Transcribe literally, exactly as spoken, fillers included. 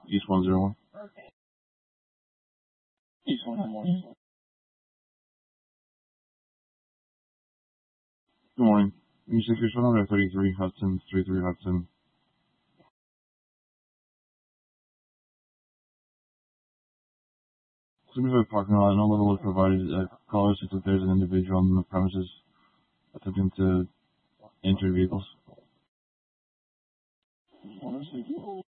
East one zero one. East one zero one. Good morning. You check your phone number thirty-three Hudson, thirty-three Hudson. Somebody at the parking lot, no level was provided. Uh, callers said that there's an individual on the premises attempting to enter vehicles. Honestly,